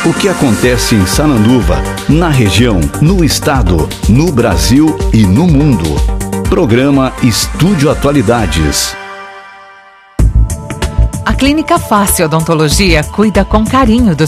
O que acontece em Sananduva, na região, no estado, no Brasil e no mundo. Programa Estúdio Atualidades. A Clínica Face Odontologia cuida com carinho do